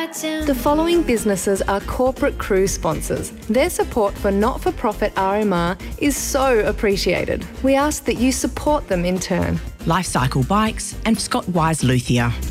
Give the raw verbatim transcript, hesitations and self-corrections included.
The following businesses are corporate cruise sponsors. Their support for not-for-profit R M R is so appreciated. We ask that you support them in turn. Lifecycle Bikes and Scott Wise Luthier.